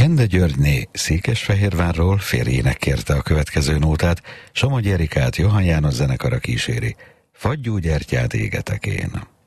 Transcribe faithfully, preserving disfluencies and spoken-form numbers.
Ende Györgyné Székesfehérvárról férjének kérte a következő nótát, Somogyi Erikát Johann János zenekara kíséri. Fagyú gyertyát égetek én.